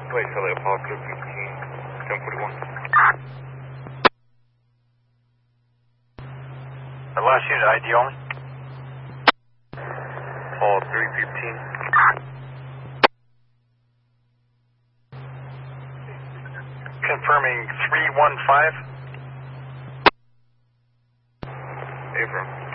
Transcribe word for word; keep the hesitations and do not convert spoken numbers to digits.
Wait, Charlie, Apollo two fifteen, ten forty-one. The last unit, I D only. Apollo three fifteen. Confirming three one five. Abram.